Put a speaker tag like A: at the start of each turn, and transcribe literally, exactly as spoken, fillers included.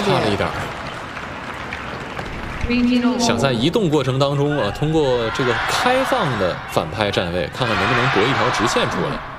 A: 差了一点儿。想在移动过程当中啊，通过这个开放的反拍站位，看看能不能搏一条直线出来。